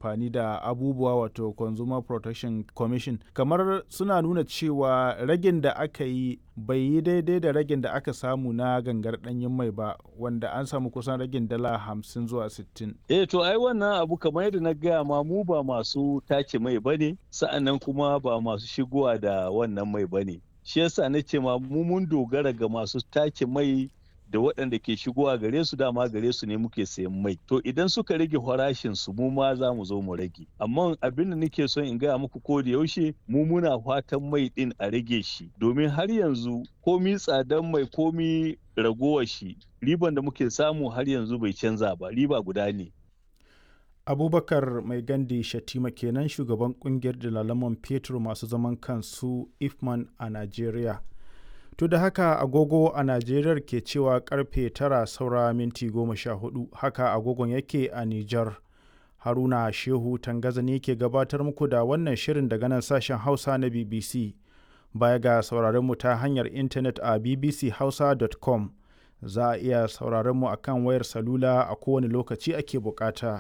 amfani da abubuwa wato Consumer Protection Commission kamar suna nuna cewa ragin da aka yi bai yi daidai da ragin da aka samu na gangar ɗanyen mai ba, wanda an samu kusan ragin dala 50 zuwa 60. To ai wannan abu kamar yadda na gaya ma mu ba masu tace mai bane, sa'annan kuma ba masu shigowa da wannan mai bane. Shi yasa na ce ma mu mun dogara ga masu tace mai da waɗanda ke shigowa gare su, dama gare su ne muke sayan mai. To idan suka rage farashin su mu ma za mu zo mu rage. Amma abin da nake son in gaya muku ko da yaushe mu muna fatan mai ɗin a rage shi, domin har yanzu komi tsadan mai komi ragowar shi riban da muke samu har yanzu bai canza ba, riba guda ne. Abubakar Mai Gandi Shatima kenan shugaban kungiyar dalalaman fetur masu zaman kansu Ifman a Najeriya. To da haka agogo a Najeriya ke cewa karfe 9 saura minti 14, haka agogon yake a Nijar. Haruna Shehu Tangaza ne ke gabatar muku da wannan shirin daga nan sashen Hausa na BBC. Baya ga sauraron mu ta hanyar intanet a bbchausa.com, za a iya sauraron mu akan wayar salula a kowane lokaci ake bukata.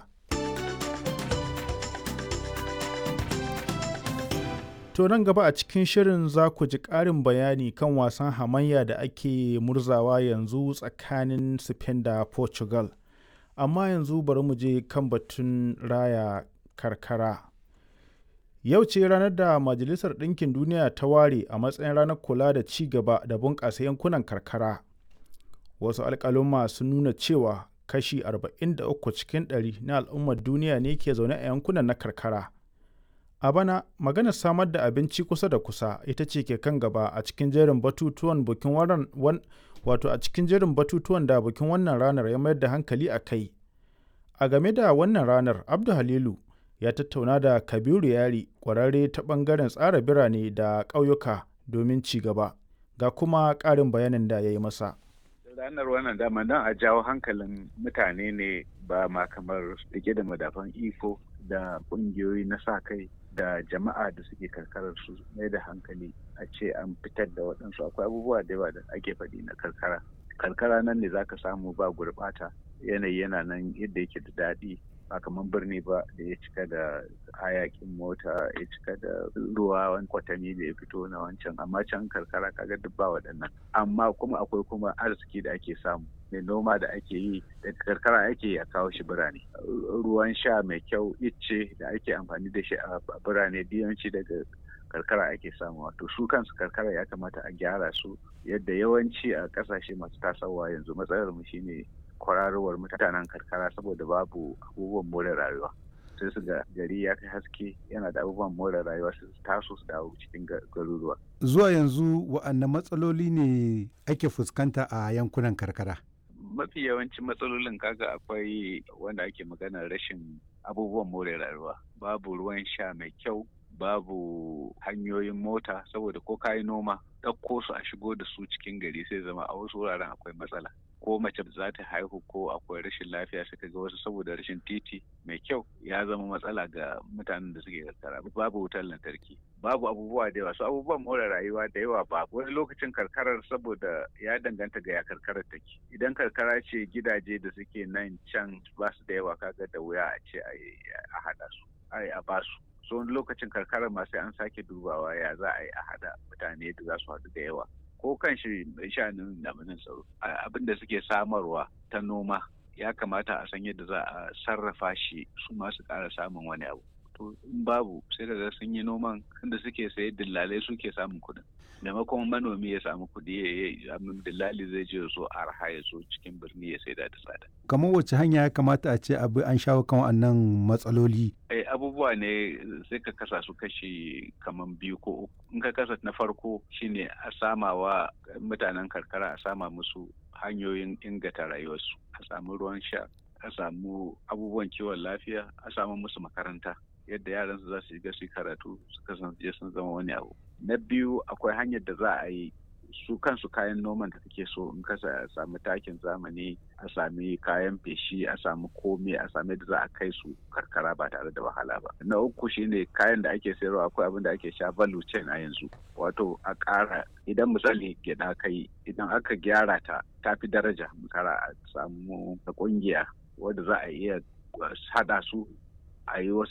To nan gaba a cikin shirin za ku ji ƙarin bayani kan wasan hamayya da ake murzawa yanzu tsakanin Spain da Portugal. Amma yanzu bari mu je kan batun raya karkara. Yau ce ranar da Majalisar Ɗinkin Duniya ta ware a matsayin ranar kula da ci gaba da bunƙasa yankunan karkara. Wasu alƙaluma sun nuna cewa kashi 43 cikin 100 na al'ummar duniya ne ke zaune a yankunan na karkara. A bana, maganar samar da abinci kusa da kusa ita ce ke kan gaba a cikin jerin batutuwan da bikin wannan ranar ya mayar da hankali a kai. A game da wannan ranar, Abdu Halilu ya tattauna da Kabiru Yari, ƙwararre ta ɓangaren tsara birane da ƙauyuka domin ci gaba. Ga kuma ƙarin bayanin da ya yi masa. Ranar wannan dama don a jawo hankalin mutane ne, ba ma kamar rike da madafan iko da ƙungiyoyi na sa kai da jama'a da suke karkarar su mai da hankali a ce an fitar da waɗansu. Akwai abubuwa da yawa da ake faɗi na karkara nan ne zaka samu ba gurɓata, yanayi yana nan yadda yake da daɗi, ba kamar birni ba da ya cika da hayakin mota, ya cika da ruwa wani kwatami da ya fito na wancan. Amma can karkara kaga duk ba waɗannan, amma kuma akwai kuma arziki da ake samu mai noma da ake yi daga karkara ake a kawo shi birane, ruwan sha mai kyau, icce da ake amfani da shi a birane yawanci daga karkara ake samu. Wato su kansu karkara ya kamata a gyara su, yadda yawanci a kasashe masu tasowa yanzu matsalar mu shine kwararowar mutanen karkara saboda babu abubuwan more rayuwa. Sai su ga gari ya kai haske, yana da abubuwan more rayuwa, su taso su dawo cikin garuruwa. Zuwa yanzu wa'anne matsaloli ne ake fuskanta a yankunan karkara? Mafi yawancin matsalolin kaga akwai wanda ake maganar rashin abubuwan more rayuwa, babu ruwan sha mai kyau, babu hanyoyin mota, saboda ko kayi noma ɗauko su a shigo da su cikin gari sai zama a wasu wuraren akwai matsala. Ko mace za ta haihu ko akwai rashin lafiya suka ga wasu saboda rashin titi mai kyau ya zama matsala ga mutanen da suke karkara. Babu wutar lantarki, babu abubuwa da yawa, su abubuwan more rayuwa da yawa babu. Wani lokacin karkarar saboda ya danganta ga ya karkarar take. Idan karkara ce gidaje da suke nan can ba su da yawa, kaga da wuya a ce a haɗa su a ba su. So wani lokacin karkarar ma sai an sake dubawa ya za a yi a haɗa mutane da za su haɗu da yawa. Ko kan shi shanin damanin tsaro, abin da suke samarwa ta noma ya kamata a san yadda za a sarrafa shi su masu ƙara samun wani abu. To in babu sai da sun yi noman inda suke saye, dillalai suke samun kuɗin. Maimakon manomi ya samu kuɗi, dillali zai je so arha ya so cikin birni ya saida da tsada. Kamar wacce hanya ya kamata a ce abu an shawo kan wannan matsaloli? Abubuwa ne sai ka kasa su kashi kamar 2 ko 3. In ka kasa na farko shine a samawa mutanen karkara, a sama musu hanyoyin inganta rayuwarsu, a samu ruwan sha, a samu abubuwan kiwon lafiya, a samu musu makaranta yadda yaran su za su shiga su karatu su kasance sun zama wani abu. Na biyu akwai hanyar da za a yi su kansu kayan noman da kake so, in ka sami takin zamani, a sami kayan feshi, a sami komai, a sami da za a kai su karkara ba tare da wahala ba. Na uku shine kayan da ake sayarwa, akwai abin da ake sha value chain a yanzu, wato a ƙara, idan misali gyaɗa kai, idan aka gyara ta fi daraja, kara a samu ƙungiya wadda za a iya haɗa su a yi wasu